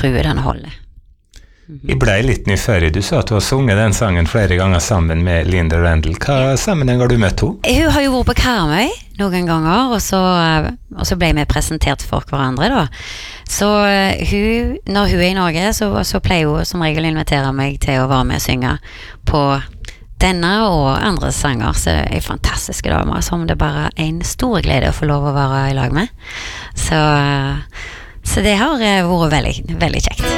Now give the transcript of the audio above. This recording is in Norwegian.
tror den holder. Jeg ble litt nysgjerrig. Du sa at du har sunget den sangen flere ganger sammen med Linda Randall. Hva sammenheng har du møtt henne? Hun har jo vært på Karmøy noen ganger, og så ble vi presentert for hverandre da. Så når hun i Norge, så pleier hun som regel å invitere meg til å være med og synge på denne og andre sanger. Så er fantastiske damer, som det bare er en stor glede å få lov å være i lag med. Så det har vært veldig, veldig kjekt.